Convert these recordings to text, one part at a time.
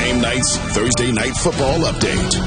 Game Night's Thursday Night Football Update.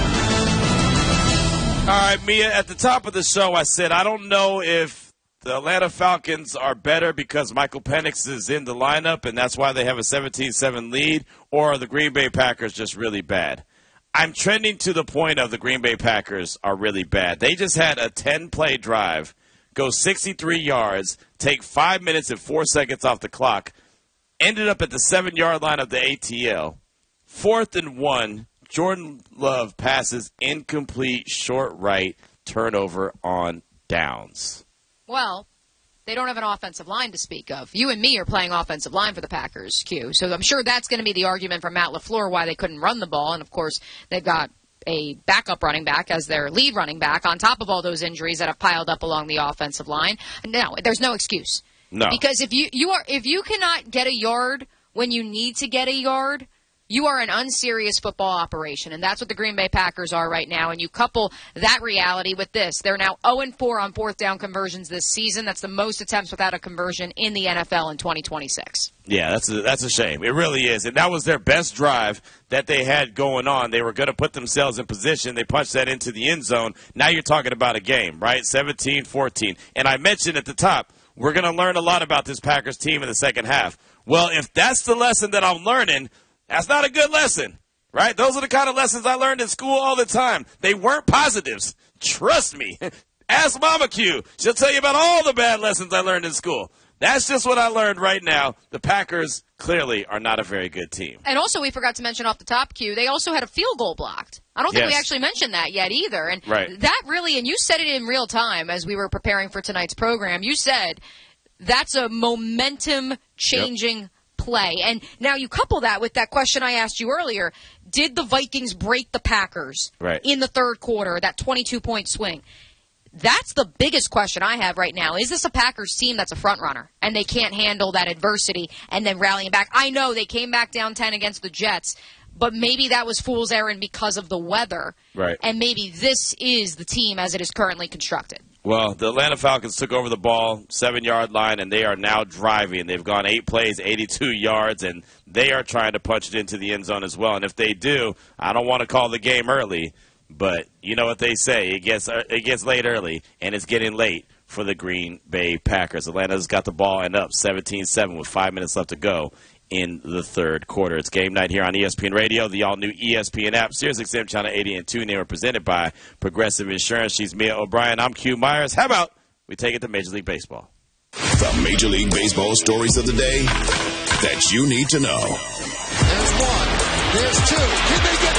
All right, Mia, at the top of the show, I said I don't know if the Atlanta Falcons are better because Michael Penix is in the lineup and that's why they have a 17-7 lead, or are the Green Bay Packers just really bad? I'm trending to the point of the Green Bay Packers are really bad. They just had a 10-play drive, go 63 yards, take 5 minutes and 4 seconds off the clock, ended up at the 7-yard line of the ATL. 4th and 1, Jordan Love passes incomplete, short right, turnover on downs. Well, they don't have an offensive line to speak of. You and me are playing offensive line for the Packers, Q. So I'm sure that's going to be the argument for Matt LaFleur why they couldn't run the ball. And, of course, they've got a backup running back as their lead running back on top of all those injuries that have piled up along the offensive line. No, there's no excuse. No. Because if you cannot get a yard when you need to get a yard, you are an unserious football operation, and that's what the Green Bay Packers are right now. And you couple that reality with this. They're now 0-4 on fourth down conversions this season. That's the most attempts without a conversion in the NFL in 2026. Yeah, that's a shame. It really is. And that was their best drive that they had going on. They were going to put themselves in position. They punched that into the end zone. Now you're talking about a game, right? 17-14. And I mentioned at the top, we're going to learn a lot about this Packers team in the second half. Well, if that's the lesson that I'm learning, that's not a good lesson, right? Those are the kind of lessons I learned in school all the time. They weren't positives. Trust me. Ask Mama Q. She'll tell you about all the bad lessons I learned in school. That's just what I learned right now. The Packers clearly are not a very good team. And also, we forgot to mention off the top, Q, they also had a field goal blocked. I don't think we actually mentioned that yet either. And that really, and you said it in real time as we were preparing for tonight's program, you said that's a momentum-changing play. And now you couple that with that question I asked you earlier. Did the Vikings break the Packers in the third quarter, that 22-point swing? That's the biggest question I have right now. Is this a Packers team that's a front runner and they can't handle that adversity and then rallying back? I know they came back down 10 against the Jets, but maybe that was fool's errand because of the weather. Right. And maybe this is the team as it is currently constructed. Well, the Atlanta Falcons took over the ball, 7-yard line, and they are now driving. They've gone 8 plays, 82 yards, and they are trying to punch it into the end zone as well. And if they do, I don't want to call the game early, but you know what they say. It gets late early, and it's getting late for the Green Bay Packers. Atlanta's got the ball and up 17-7 with 5 minutes left to go in the third quarter. It's game night here on ESPN Radio, the all-new ESPN app, SiriusXM Channel 80 and 2. They were presented by Progressive Insurance. She's Mia O'Brien. I'm Q Myers. How about we take it to Major League Baseball? The Major League Baseball stories of the day that you need to know. There's one. There's two. Can they get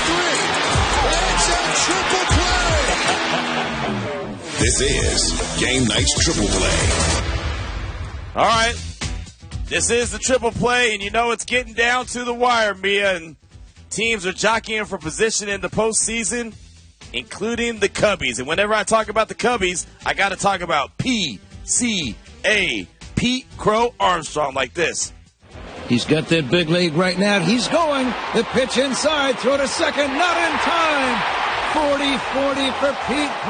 three? It's a triple play. This is Game Night's Triple Play. All right. This is the triple play, and you know it's getting down to the wire, Mia, and teams are jockeying for position in the postseason, including the Cubbies. And whenever I talk about the Cubbies, I got to talk about PCA, Pete Crow Armstrong, like this. He's got that big lead right now. He's going. The pitch inside. Throw to second. Not in time. 40-40 for Pete